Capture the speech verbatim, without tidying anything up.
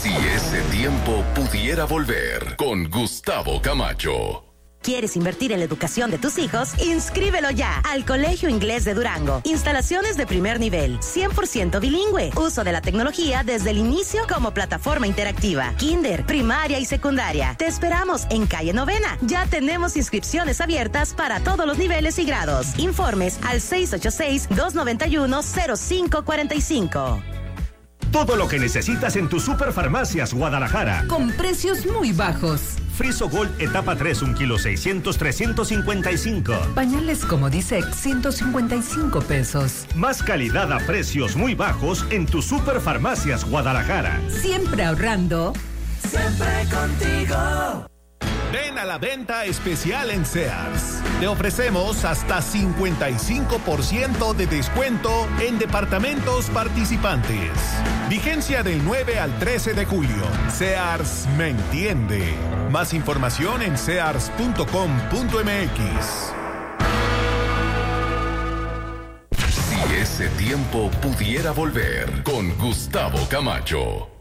Si ese tiempo pudiera volver, con Gustavo Camacho. ¿Quieres invertir en la educación de tus hijos? ¡Inscríbelo ya al Colegio Inglés de Durango! Instalaciones de primer nivel, cien por ciento bilingüe. Uso de la tecnología desde el inicio como plataforma interactiva. Kinder, primaria y secundaria. Te esperamos en calle Novena. Ya tenemos inscripciones abiertas para todos los niveles y grados. Informes al seis ocho seis, dos nueve uno, cero cinco cuatro cinco. Todo lo que necesitas en tu Superfarmacias Guadalajara. Con precios muy bajos. Friso Gold etapa tres, un kilo seiscientos, trescientos cincuenta y cinco. Pañales Comodisec, ciento cincuenta y cinco pesos. Más calidad a precios muy bajos en tu Superfarmacias Guadalajara. Siempre ahorrando. Siempre contigo. Ven a la venta especial en Sears. Te ofrecemos hasta cincuenta y cinco por ciento de descuento en departamentos participantes. Vigencia del nueve al trece de julio. Sears me entiende. Más información en sears punto com punto m x. Si ese tiempo pudiera volver, con Gustavo Camacho.